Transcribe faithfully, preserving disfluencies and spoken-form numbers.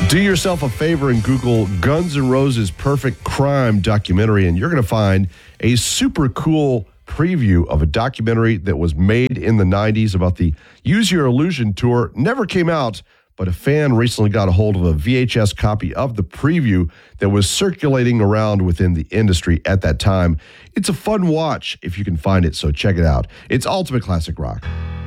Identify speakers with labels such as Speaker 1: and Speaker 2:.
Speaker 1: Do yourself a favor and Google Guns N' Roses Perfect Crime documentary, and you're going to find a super cool preview of a documentary that was made in the nineties about the Use Your Illusion tour. Never came out, but a fan recently got a hold of a V H S copy of the preview that was circulating around within the industry at that time. It's a fun watch if you can find it, so check it out. It's Ultimate Classic Rock.